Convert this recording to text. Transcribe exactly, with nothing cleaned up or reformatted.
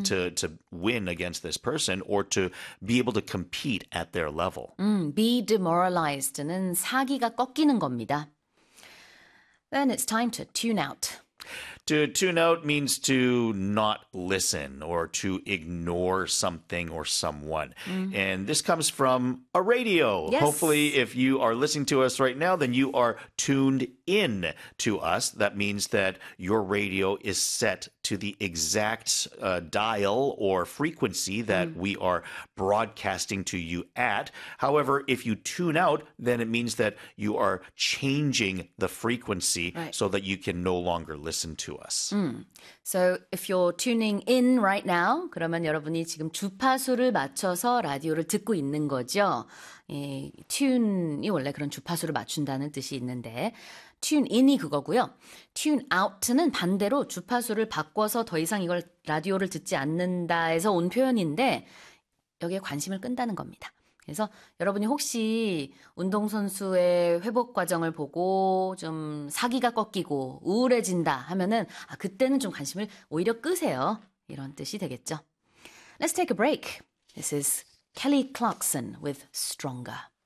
to, to win against this person or to be able to compete at their level. 음, be demoralized는 사기가 꺾이는 겁니다. Then it's time to tune out. To tune out means to not listen or to ignore something or someone. Mm. And this comes from a radio. Yes. Hopefully, if you are listening to us right now, then you are tuned in to us. That means that your radio is set to the exact uh, dial or frequency that mm. we are broadcasting to you at. However, if you tune out, then it means that you are changing the frequency right. so that you can no longer listen to us. Mm. So if you're tuning in right now, 그러면 여러분이 지금 주파수를 맞춰서 라디오를 듣고 있는 거죠. 예, tune이 원래 그런 주파수를 맞춘다는 뜻이 있는데 tune in이 그거고요. tune out는 반대로 주파수를 바꿔서 더 이상 이걸 라디오를 듣지 않는다에서 온 표현인데 여기에 관심을 끈다는 겁니다. 그래서 여러분이 혹시 운동선수의 회복 과정을 보고 좀 사기가 꺾이고 우울해진다 하면은 아, 그때는 좀 관심을 오히려 끄세요. 이런 뜻이 되겠죠. Let's take a break. This is Kelly Clarkson with Stronger.